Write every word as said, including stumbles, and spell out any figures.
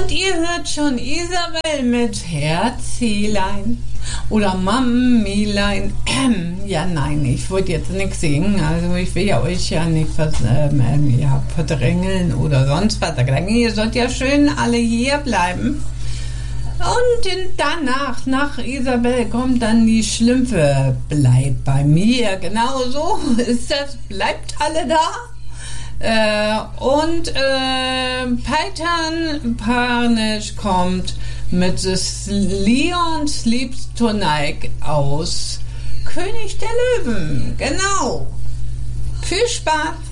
Und ihr hört schon Isabel mit Herzelein oder Mamilein. Ähm, ja, nein, ich wollte jetzt nichts singen. Also ich will ja euch ja nicht was, ähm, ja, verdrängeln oder sonst was. Ihr sollt ja schön alle hier bleiben. Und danach, nach Isabel, kommt dann die Schlümpfe. Bleibt bei mir. Genau so ist das. Bleibt alle da. Äh, und äh, Peitan Parnisch kommt mit des Leon Sleeps Tonight aus König der Löwen. Genau. Viel Spaß.